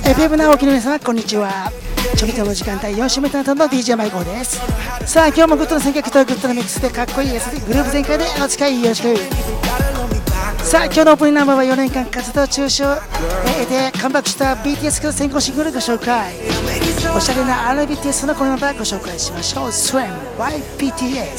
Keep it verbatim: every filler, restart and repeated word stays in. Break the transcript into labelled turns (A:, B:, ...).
A: エフエム 直樹の皆様こんにちは。ちょびっとの時間帯よん週目担当の ディージェー マイコーです。さあ今日もグッドの選曲とグッドのミックスでかっこいい エスディー グループ全開でお付き合いよろしく。さあ今日のオープニングナンバーはよねんかん活動中止を得てカムバックした ビーティーエス から先行シングルご紹介。おしゃれな アールアンドビー テイストのこのナンバーご紹介しましょう。スウェン by ビーティーエス